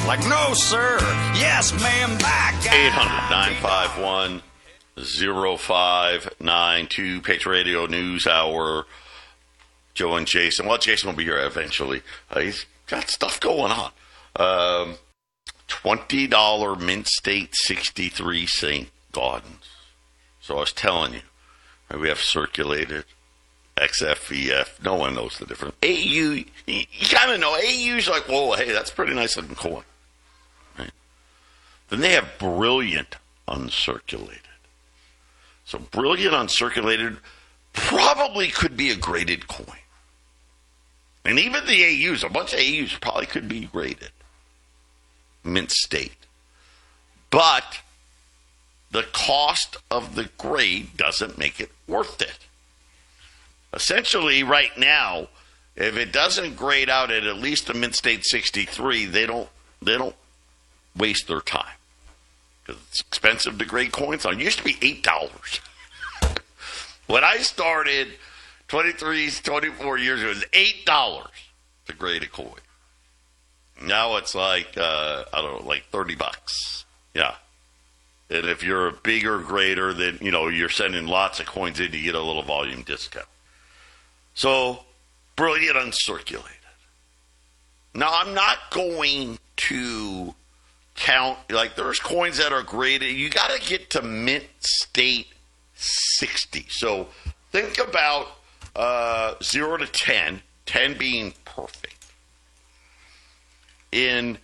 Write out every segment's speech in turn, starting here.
Like, no, sir. Yes, ma'am, back. 800-951-0592. Patriot Radio News Hour. Joe and Jason. Well, Jason will be here eventually. He's got stuff going on. $20 Mint State 63 St. Gaudens. So I was telling you, right, we have circulated XFEF. No one knows the difference. AU, you kind of know. AU's like, whoa, hey, that's pretty nice looking coin. Right? Then they have Brilliant Uncirculated. So Brilliant Uncirculated probably could be a graded coin. And even the AUs, a bunch of AUs probably could be graded. Mint State. But the cost of the grade doesn't make it worth it. Essentially, right now, if it doesn't grade out at least a Mint State 63, they don't waste their time. Because it's expensive to grade coins. It used to be $8. When I started 24 years ago, it was $8 to grade a coin. Now it's like, I don't know, like $30. Yeah. And if you're a bigger grader, then, you're sending lots of coins in, you get a little volume discount. So, Brilliant Uncirculated. Now, I'm not going to count, like, there's coins that are graded. You got to get to Mint State 60. So, think about 0 to 10, 10 being perfect. In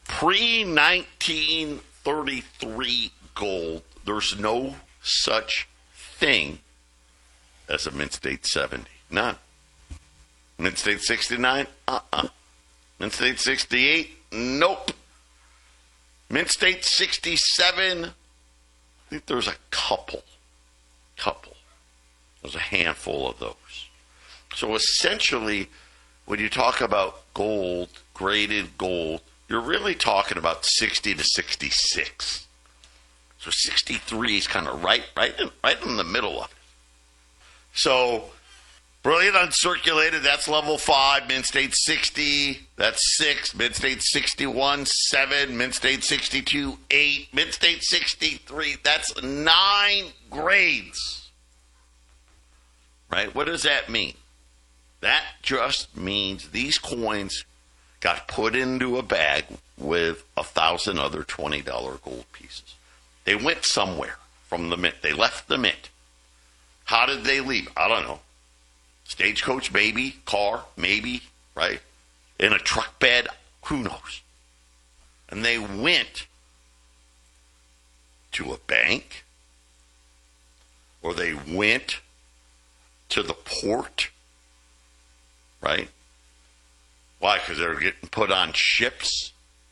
pre-1933 gold, there's no such thing as a Mint State 70. None. Mint State 69? Mint State 68? Nope. Mint State 67? I think there's a couple. There's a handful of those. So essentially, when you talk about gold, graded gold, you're really talking about 60 to 66. So 63 is kind of right in the middle of it. So Brilliant Uncirculated, that's level 5. Mint State 60, that's 6. Mint State 61, 7. Mint State 62, 8. Mint State 63, that's 9 grades. Right? What does that mean? That just means these coins got put into a bag with 1,000 other $20 gold pieces. They went somewhere from the mint. They left the mint. How did they leave? I don't know. Stagecoach, maybe. Car, maybe. Right? In a truck bed, who knows? And they went to a bank, or they went to the port. Right? Why? Because they're getting put on ships,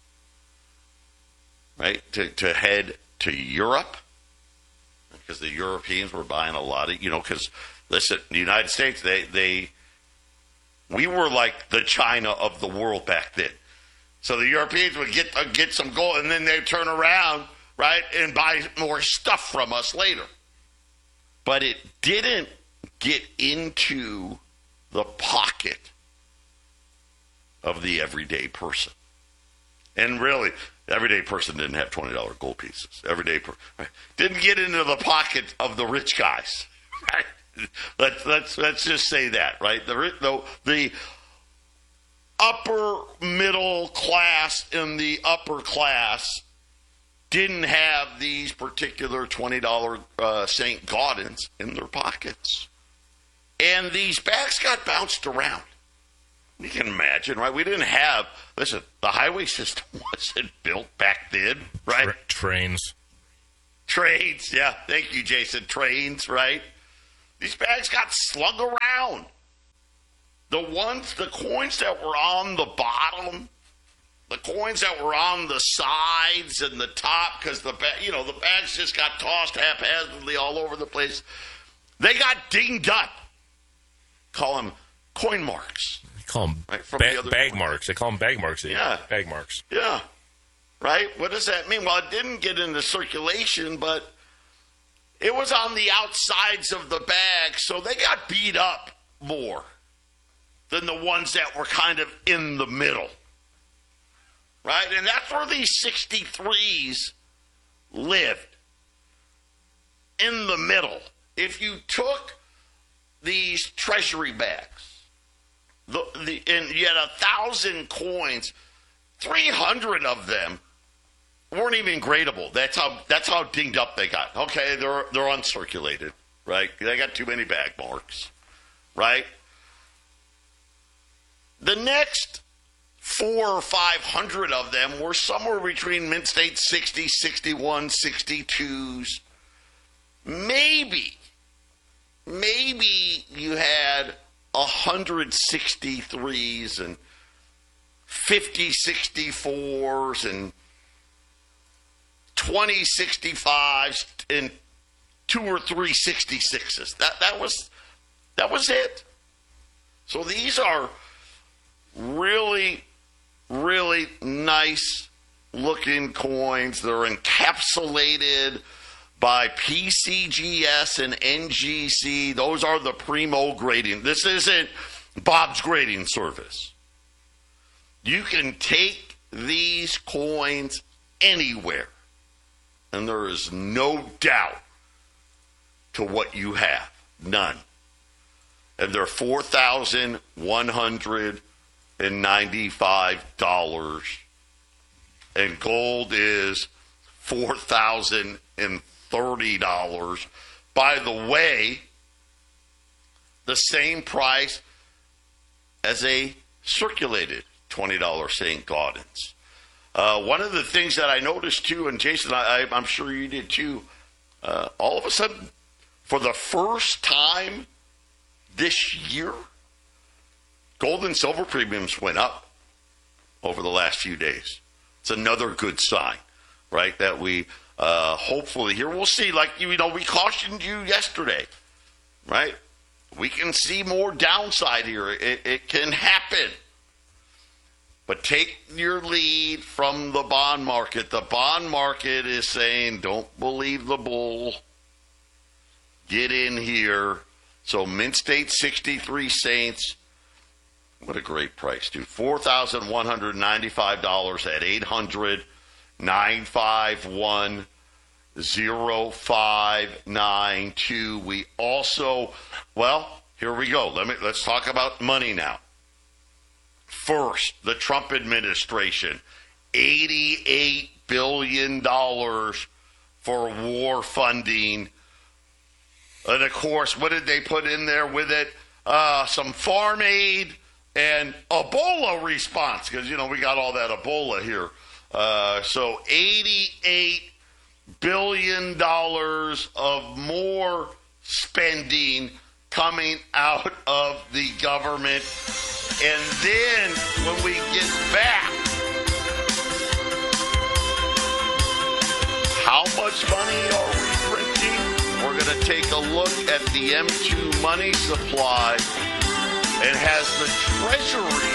right, to head to Europe, because the Europeans were buying a lot of, because, listen, the United States, we were like the China of the world back then. So the Europeans would get some gold, and then they'd turn around, right, and buy more stuff from us later. But it didn't get into the pocket of the everyday person. And really, the everyday person didn't have $20 gold pieces. Right? Didn't get into the pocket of the rich guys. Right? Let's just say that, right? The upper middle class and the upper class didn't have these particular $20 St. Gaudens in their pockets. And these bags got bounced around. You can imagine, right? We didn't have, listen, the highway system wasn't built back then, right? Trains, yeah. Thank you, Jason. Trains, right? These bags got slung around. The coins that were on the bottom, the coins that were on the sides and the top, because the bags just got tossed haphazardly all over the place. They got dinged up. Call them coin marks. They call them bag marks. They call them bag marks. Yeah. Bag marks. Yeah. Right? What does that mean? Well, it didn't get into circulation, but it was on the outsides of the bag, so they got beat up more than the ones that were kind of in the middle. right? And that's where these 63s lived, in the middle. If you took these treasury bags, and you had 1,000 coins, 300 of them weren't even gradable. That's how dinged up they got. Okay, they're uncirculated, right? They got too many bag marks, right? The next 400 or 500 of them were somewhere between Mint State 60, 61, 62s. Maybe you had 163s and 50 64s and 20 65s and 2 or 3 66s. That was it. So these are really, really nice looking coins. They're encapsulated by PCGS and NGC. Those are the primo grading. This isn't Bob's Grading Service. You can take these coins anywhere, and there is no doubt to what you have. None. And they're $4,195, and gold is $4,030. By the way, the same price as a circulated $20 St. Gaudens. One of the things that I noticed too, and Jason, I'm sure you did too, all of a sudden, for the first time this year, gold and silver premiums went up over the last few days. It's another good sign, right? That we hopefully here, we'll see. Like, we cautioned you yesterday, right? We can see more downside here. It can happen. But take your lead from the bond market. The bond market is saying, don't believe the bull. Get in here. So Mint State 63 Saints, what a great price, dude. $4,195 at 800-951-0592. We also, here we go. Let's talk about money now. First, the Trump administration, $88 billion for war funding. And, of course, what did they put in there with it? Some farm aid and Ebola response, because, we got all that Ebola here. So $88 billion of more spending coming out of the government. And then when we get back, how much money are we printing? We're going to take a look at the M2 money supply, and has the Treasury